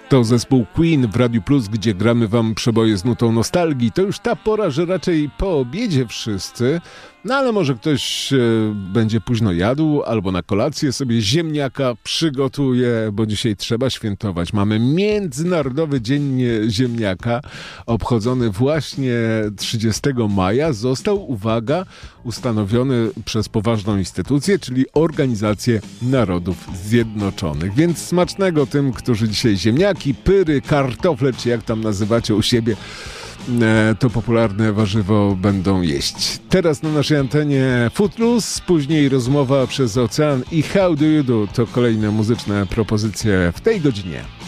To zespół Queen w Radiu Plus, gdzie gramy wam przeboje z nutą nostalgii. To już ta pora, że raczej po obiedzie wszyscy, no ale może ktoś będzie późno jadł albo na kolację sobie ziemniaka przygotuje, bo dzisiaj trzeba świętować. Mamy Międzynarodowy Dzień Ziemniaka, obchodzony właśnie 30 maja. Został, uwaga, ustanowiony przez poważną instytucję, czyli Organizację Narodów Zjednoczonych. Więc smacznego tym, którzy dzisiaj ziemniaki, pyry, kartofle, czy jak tam nazywacie u siebie, to popularne warzywo będą jeść. Teraz na naszej antenie Footloose, później rozmowa przez ocean i How Do You Do to kolejne muzyczne propozycje w tej godzinie.